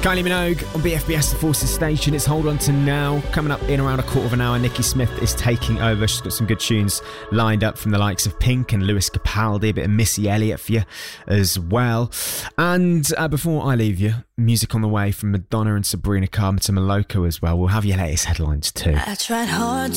Kylie Minogue on BFBS The Forces station. It's Hold On To Now. Coming up in around a quarter of an hour, Nikki Smith is taking over. She's got some good tunes lined up from the likes of Pink and Lewis Capaldi, a bit of Missy Elliott for you as well. And before I leave you, music on the way from Madonna and Sabrina Carpenter Maloko as well. We'll have your latest headlines too. I tried hard